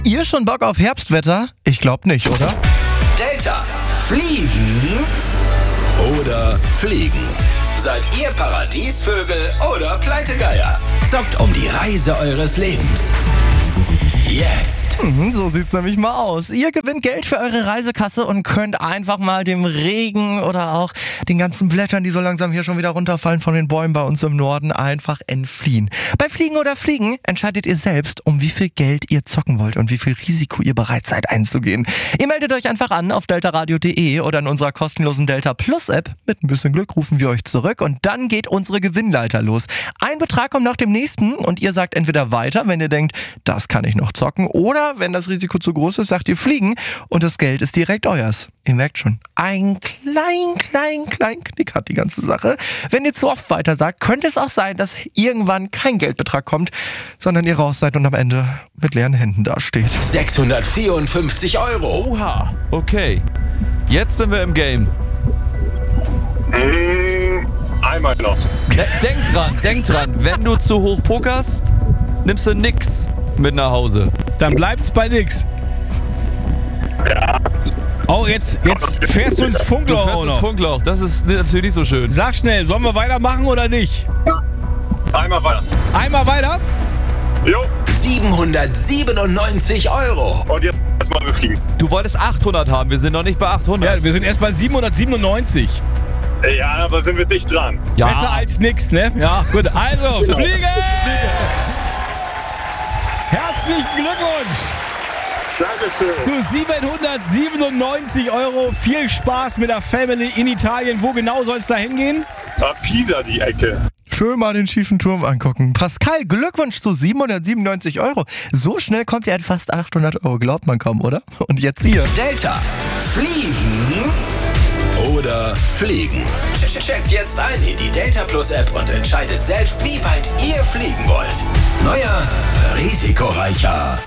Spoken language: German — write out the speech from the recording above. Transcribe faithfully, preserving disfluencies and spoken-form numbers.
Habt ihr schon Bock auf Herbstwetter? Ich glaube nicht, oder? Delta. Fliegen oder fliegen? Seid ihr Paradiesvögel oder Pleitegeier? Zockt um die Reise eures Lebens. Jetzt. Mhm, so sieht's nämlich mal aus. Ihr gewinnt Geld für eure Reisekasse und könnt einfach mal dem Regen oder auch den ganzen Blättern, die so langsam hier schon wieder runterfallen von den Bäumen bei uns im Norden, einfach entfliehen. Bei Fliegen oder Fliegen entscheidet ihr selbst, um wie viel Geld ihr zocken wollt und wie viel Risiko ihr bereit seid einzugehen. Ihr meldet euch einfach an auf deltaradio punkt de oder in unserer kostenlosen Delta Plus App. Mit ein bisschen Glück rufen wir euch zurück und dann geht unsere Gewinnleiter los. Ein Betrag kommt nach dem nächsten und ihr sagt entweder weiter, wenn ihr denkt, das kann ich noch zocken, oder wenn das Risiko zu groß ist, sagt ihr fliegen und das Geld ist direkt euers. Ihr merkt schon, ein klein, klein, klein Knick hat die ganze Sache. Wenn ihr zu oft weiter sagt, könnte es auch sein, dass irgendwann kein Geldbetrag kommt, sondern ihr raus seid und am Ende mit leeren Händen dasteht. sechshundertvierundfünfzig Euro. Oha, okay. Jetzt sind wir im Game. Mmh, einmal noch. De- denk dran, denk dran, wenn du zu hoch pokerst, nimmst du nix mit nach Hause. Dann bleibt's bei nix. Ja. Oh, jetzt, jetzt fährst du ins Du Funkloch fährst auch ins noch. Funkloch, das ist natürlich nicht so schön. Sag schnell, sollen wir weitermachen oder nicht? Einmal weiter. Einmal weiter? Jo. siebenhundertsiebenundneunzig Euro. Und jetzt erstmal wir fliegen. Du wolltest achthundert haben, wir sind noch nicht bei achthundert. Ja, wir sind erst bei siebenhundertsiebenundneunzig. Ja, aber sind wir dicht dran. Ja. Besser als nix, ne? Ja, gut. Also, fliegen! Herzlichen Glückwunsch Dankeschön. zu siebenhundertsiebenundneunzig Euro. Viel Spaß mit der Family in Italien. Wo genau soll es da hingehen? Ah, Pisa, die Ecke. Schön mal den schiefen Turm angucken. Pascal, Glückwunsch zu siebenhundertsiebenundneunzig Euro. So schnell kommt ihr an fast achthundert Euro, glaubt man kaum, oder? Und jetzt ihr. Delta. Fliegen oder fliegen? Checkt jetzt ein in die Delta Plus App und entscheidet selbst, wie weit ihr fliegen wollt. Neuer, risikoreicher